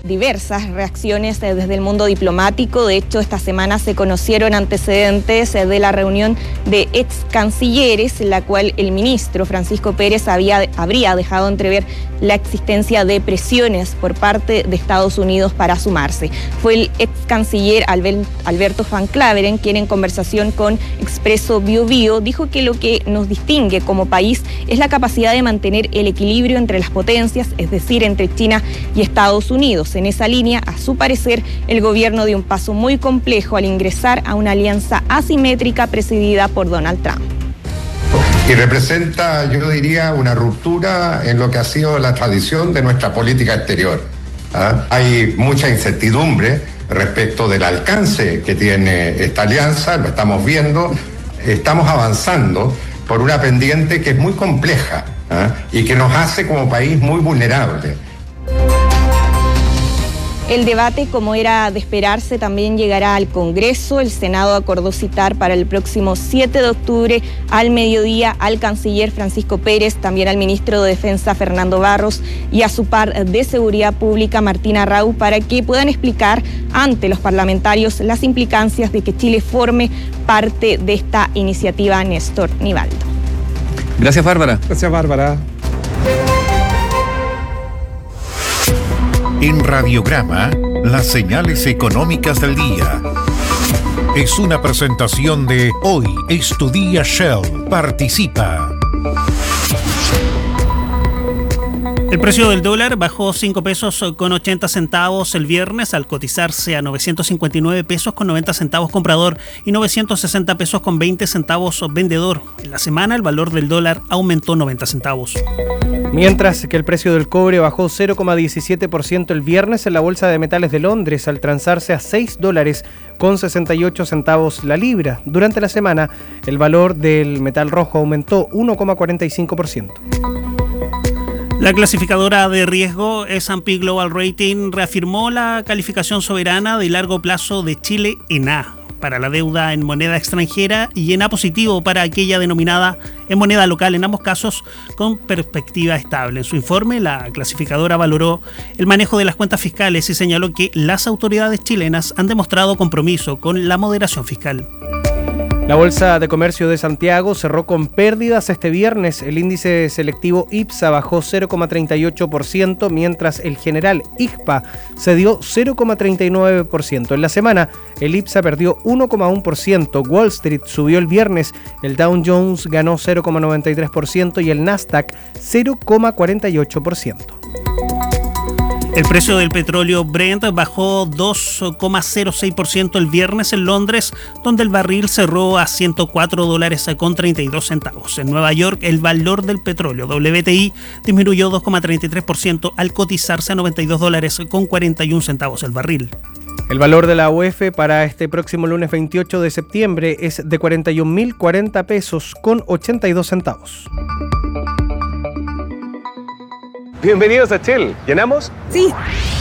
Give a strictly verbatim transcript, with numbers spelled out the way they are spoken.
diversas reacciones eh, desde el mundo diplomático. De hecho, esta semana se conocieron antecedentes eh, de la reunión de ex cancilleres, en la cual el ministro Francisco Pérez había, habría dejado entrever la existencia de presiones por parte de Estados Unidos para sumarse. Fue el ex canciller Alberto Van Claveren quien, en conversación con Expreso Bio Bio, dijo que lo que nos distingue como país es la capacidad de mantener el equilibrio entre las potencias, es decir, entre China y Estados Unidos. En esa línea, a su parecer, el gobierno dio un paso muy complejo al ingresar a una alianza asimétrica presidida por Donald Trump. Y representa, yo diría, una ruptura en lo que ha sido la tradición de nuestra política exterior. ¿Ah? Hay mucha incertidumbre respecto del alcance que tiene esta alianza, lo estamos viendo, estamos avanzando por una pendiente que es muy compleja, ¿ah? Y que nos hace como país muy vulnerable. El debate, como era de esperarse, también llegará al Congreso. El Senado acordó citar para el próximo siete de octubre al mediodía al canciller Francisco Pérez, también al ministro de Defensa Fernando Barros y a su par de Seguridad Pública Martina Rau, para que puedan explicar ante los parlamentarios las implicancias de que Chile forme parte de esta iniciativa. Néstor Nivaldo. Gracias, Bárbara. Gracias, Bárbara. En Radiograma, las señales económicas del día. Es una presentación de Hoy es tu día Shell. Participa. El precio del dólar bajó cinco pesos con ochenta centavos el viernes al cotizarse a novecientos cincuenta y nueve pesos con noventa centavos comprador y novecientos sesenta pesos con veinte centavos vendedor. En la semana el valor del dólar aumentó noventa centavos. Mientras que el precio del cobre bajó cero coma diecisiete por ciento el viernes en la Bolsa de Metales de Londres al transarse a seis dólares con sesenta y ocho centavos la libra. Durante la semana el valor del metal rojo aumentó uno coma cuarenta y cinco por ciento. La clasificadora de riesgo S and P Global Rating reafirmó la calificación soberana de largo plazo de Chile en A para la deuda en moneda extranjera y en A positivo para aquella denominada en moneda local, en ambos casos con perspectiva estable. En su informe, la clasificadora valoró el manejo de las cuentas fiscales y señaló que las autoridades chilenas han demostrado compromiso con la moderación fiscal. La Bolsa de Comercio de Santiago cerró con pérdidas este viernes. El índice selectivo IPSA bajó cero coma treinta y ocho por ciento, mientras el general I G P A cedió cero coma treinta y nueve por ciento. En la semana, el IPSA perdió uno coma uno por ciento. Wall Street subió el viernes. El Dow Jones ganó cero coma noventa y tres por ciento y el Nasdaq cero coma cuarenta y ocho por ciento. El precio del petróleo Brent bajó dos coma cero seis por ciento el viernes en Londres, donde el barril cerró a ciento cuatro dólares con treinta y dos centavos. En Nueva York, el valor del petróleo W T I disminuyó dos coma treinta y tres por ciento al cotizarse a noventa y dos dólares con cuarenta y un centavos el barril. El valor de la U E F para este próximo lunes veintiocho de septiembre es de cuarenta y un mil cuarenta pesos con ochenta y dos centavos. Bienvenidos a Shell. ¿Llenamos? Sí.